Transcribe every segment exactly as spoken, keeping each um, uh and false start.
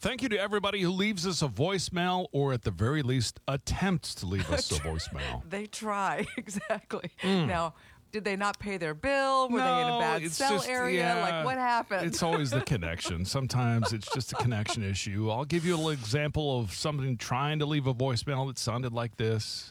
Thank you to everybody who leaves us a voicemail or at the very least attempts to leave us a voicemail. They try, exactly. Mm. Now, did they not pay their bill? Were no, they in a bad it's cell just, area? Yeah, like, what happened? It's always the connection. Sometimes it's just a connection issue. I'll give you a little example of somebody trying to leave a voicemail that sounded like this.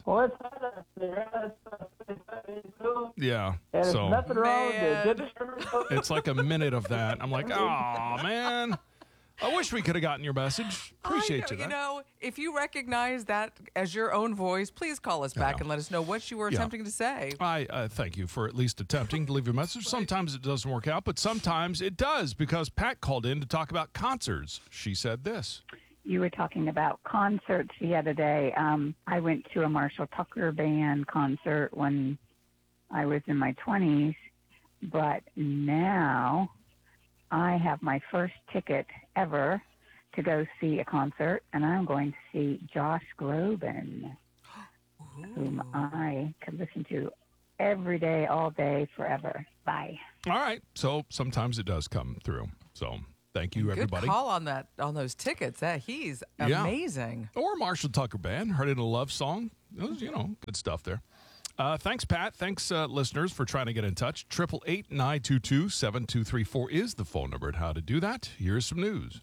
Yeah. And so nothing wrong with it. It's like a minute of that. I'm like, oh, man. I wish we could have gotten your message. Appreciate know, you. You know, if you recognize that as your own voice, please call us back yeah. and let us know what you were yeah. attempting to say. I uh, thank you for at least attempting to leave a message. Sometimes it doesn't work out, but sometimes it does because Pat called in to talk about concerts. She said this. You were talking about concerts the other day. Um, I went to a Marshall Tucker Band concert when I was in my twenties, but now I have my first ticket ever to go see a concert, and I'm going to see Josh Groban, whom I could listen to every day, all day, forever. Bye. All right. So sometimes it does come through. So thank you, Good everybody. Good call on that on those tickets. That he's amazing. Yeah. Or Marshall Tucker Band. Heard it in a love song. It was, you know, good stuff there. Uh, thanks, Pat. Thanks, uh, listeners, for trying to get in touch. Triple eight nine two two seven two three four is the phone number. And how to do that? Here's some news.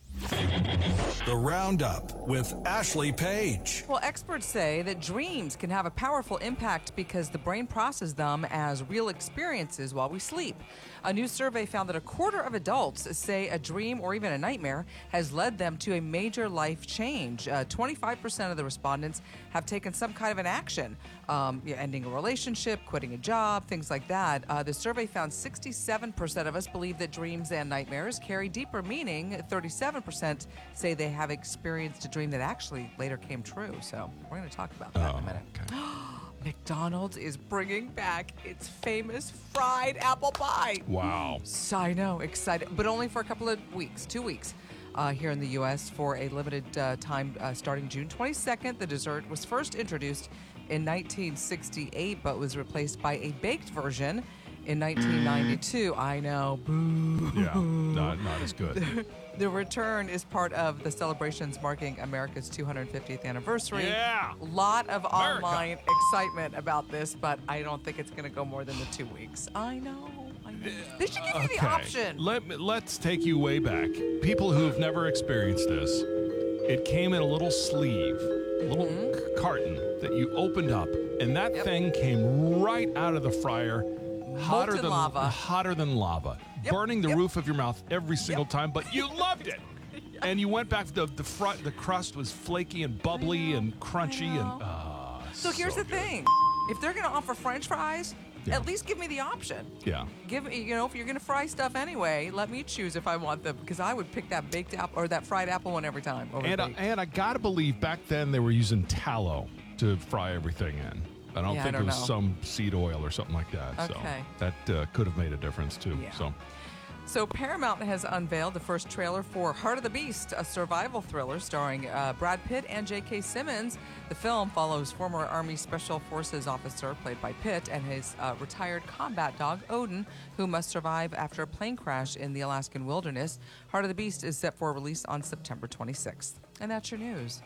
The Roundup with Ashley Page. Well, experts say that dreams can have a powerful impact because the brain processes them as real experiences while we sleep. A new survey found that a quarter of adults say a dream or even a nightmare has led them to a major life change. Uh, twenty-five percent of the respondents have taken some kind of an action, um, ending a relationship, quitting a job, things like that. Uh, the survey found sixty-seven percent of us believe that dreams and nightmares carry deeper meaning. thirty-seven percent say they have experienced a dream that actually later came true. So we're going to talk about that oh, in a minute. Okay. McDonald's is bringing back its famous fried apple pie. Wow. So I know, excited, but only for a couple of weeks, two weeks. Uh, here in the U S for a limited uh, time uh, starting June twenty-second. The dessert was first introduced in nineteen sixty-eight, but was replaced by a baked version in nineteen ninety-two. I know. Boo. Yeah, not, not as good. The, the return is part of the celebrations marking America's two hundred fiftieth anniversary. Yeah. A lot of America. online excitement about this, but I don't think it's going to go more than the two weeks. I know. I know. They should give you Okay. the option. Let me, let's take you way back. People who've never experienced this, it came in a little sleeve, a little Mm-hmm. c- carton that you opened up, and that Yep. thing came right out of the fryer, hotter Molten than lava. hotter than lava, Yep. burning the Yep. roof of your mouth every single time. But you loved it, and you went back. The the front, the crust was flaky and bubbly know, and crunchy, I and know. uh, So here's the good. thing. If they're going to offer French fries, Yeah. at least give me the option. Yeah. Give me, you know, if you're going to fry stuff anyway, let me choose if I want them, because I would pick that baked apple or that fried apple one every time. Over And I, baked. and I gotta believe back then they were using tallow to fry everything in. I don't Yeah, I think don't it was know. some seed oil or something like that. Okay. So that uh, could have made a difference too. Yeah. So So Paramount has unveiled the first trailer for Heart of the Beast, a survival thriller starring uh, Brad Pitt and J K. Simmons. The film follows former Army Special Forces officer, played by Pitt, and his uh, retired combat dog, Odin, who must survive after a plane crash in the Alaskan wilderness. Heart of the Beast is set for release on September twenty-sixth. And that's your news.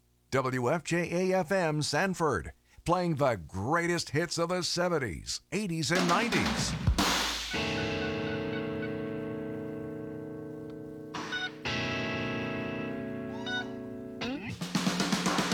W F J A F M Sanford, playing the greatest hits of the seventies, eighties, and nineties.